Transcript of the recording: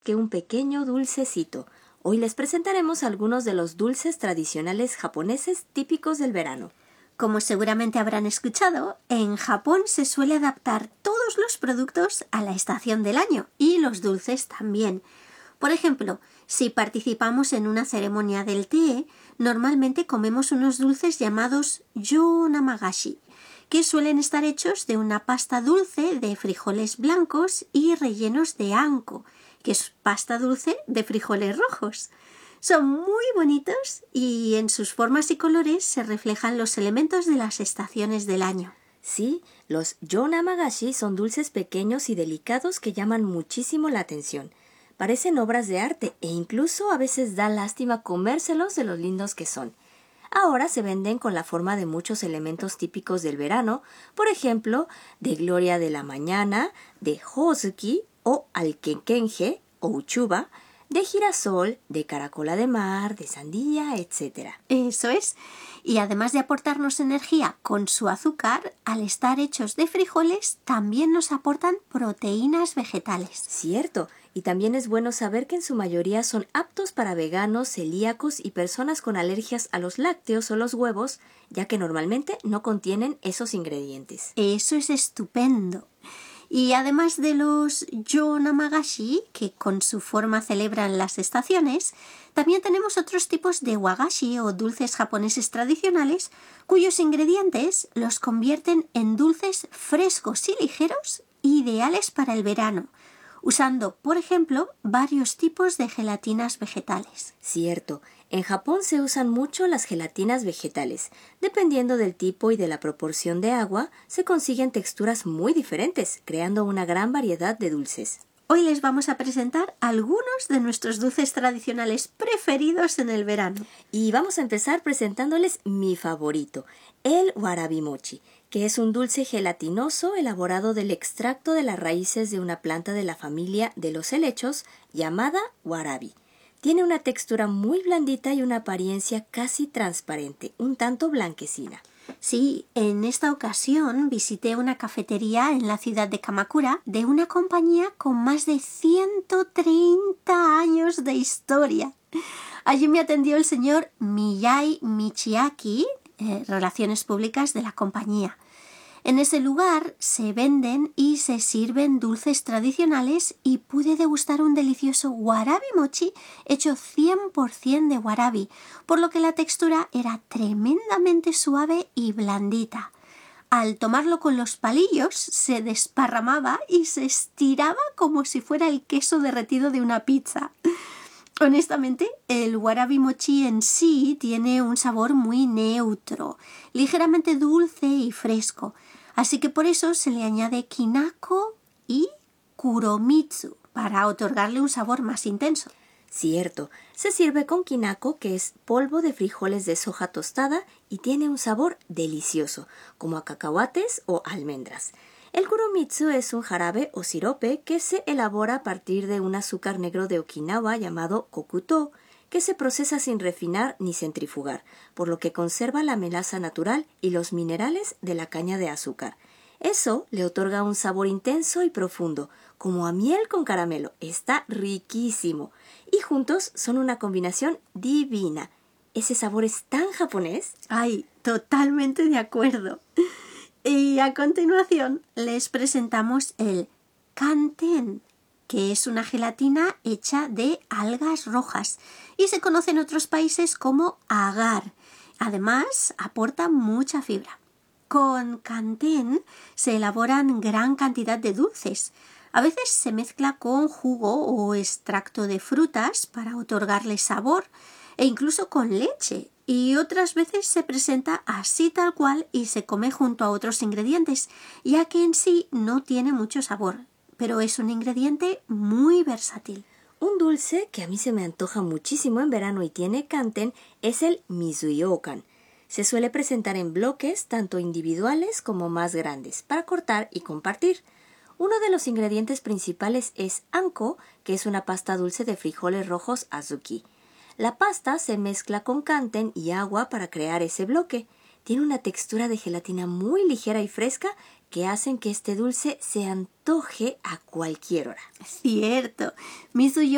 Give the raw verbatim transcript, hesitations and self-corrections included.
que un pequeño dulcecito. Hoy les presentaremos algunos de los dulces tradicionales japoneses típicos del verano. Como seguramente habrán escuchado, en Japón se suele adaptar todos los productos a la estación del año y los dulces también. Por ejemplo, si participamos en una ceremonia del té, normalmente comemos unos dulces llamados yo namagashi, que suelen estar hechos de una pasta dulce de frijoles blancos y rellenos de anko, que es pasta dulce de frijoles rojos. Son muy bonitos y en sus formas y colores se reflejan los elementos de las estaciones del año. Sí, los yo namagashi son dulces pequeños y delicados que llaman muchísimo la atención. Parecen obras de arte e incluso a veces da lástima comérselos de los lindos que son. Ahora se venden con la forma de muchos elementos típicos del verano, por ejemplo, de Gloria de la Mañana, de Hozuki o Alkekenje o Uchuba, de girasol, de caracola de mar, de sandía, etcétera. Eso es. Y además de aportarnos energía con su azúcar, al estar hechos de frijoles, también nos aportan proteínas vegetales. Cierto. Y también es bueno saber que en su mayoría son aptos para veganos, celíacos y personas con alergias a los lácteos o los huevos, ya que normalmente no contienen esos ingredientes. Eso es estupendo. Y además de los yo namagashi, que con su forma celebran las estaciones, también tenemos otros tipos de wagashi o dulces japoneses tradicionales, cuyos ingredientes los convierten en dulces frescos y ligeros, ideales para el verano, usando, por ejemplo, varios tipos de gelatinas vegetales. Cierto. En Japón se usan mucho las gelatinas vegetales. Dependiendo del tipo y de la proporción de agua, se consiguen texturas muy diferentes, creando una gran variedad de dulces. Hoy les vamos a presentar algunos de nuestros dulces tradicionales preferidos en el verano. Y vamos a empezar presentándoles mi favorito, el warabi mochi, que es un dulce gelatinoso elaborado del extracto de las raíces de una planta de la familia de los helechos llamada warabi. Tiene una textura muy blandita y una apariencia casi transparente, un tanto blanquecina. Sí, en esta ocasión visité una cafetería en la ciudad de Kamakura de una compañía con más de ciento treinta años de historia. Allí me atendió el señor Miyai Michiaki, eh, Relaciones Públicas de la compañía. En ese lugar se venden y se sirven dulces tradicionales y pude degustar un delicioso warabi mochi hecho cien por ciento de warabi, por lo que la textura era tremendamente suave y blandita. Al tomarlo con los palillos se desparramaba y se estiraba como si fuera el queso derretido de una pizza. Honestamente, el warabi mochi en sí tiene un sabor muy neutro, ligeramente dulce y fresco, así que por eso se le añade kinako y kuromitsu para otorgarle un sabor más intenso. Cierto, se sirve con kinako, que es polvo de frijoles de soja tostada y tiene un sabor delicioso, como a cacahuates o almendras. El kuromitsu es un jarabe o sirope que se elabora a partir de un azúcar negro de Okinawa llamado kokuto, que se procesa sin refinar ni centrifugar, por lo que conserva la melaza natural y los minerales de la caña de azúcar. Eso le otorga un sabor intenso y profundo, como a miel con caramelo. Está riquísimo. Y juntos son una combinación divina. ¿Ese sabor es tan japonés? ¡Ay, totalmente de acuerdo! Y a continuación les presentamos el kanten, que es una gelatina hecha de algas rojas y se conoce en otros países como agar. Además, aporta mucha fibra. Con kanten se elaboran gran cantidad de dulces. A veces se mezcla con jugo o extracto de frutas para otorgarle sabor e incluso con leche. Y otras veces se presenta así tal cual y se come junto a otros ingredientes, ya que en sí no tiene mucho sabor, pero es un ingrediente muy versátil. Un dulce que a mí se me antoja muchísimo en verano y tiene kanten es el mizuyokan. Se suele presentar en bloques, tanto individuales como más grandes, para cortar y compartir. Uno de los ingredientes principales es anko, que es una pasta dulce de frijoles rojos azuki. La pasta se mezcla con kanten y agua para crear ese bloque. Tiene una textura de gelatina muy ligera y fresca que hacen que este dulce se antoje a cualquier hora. Cierto. Mizuyo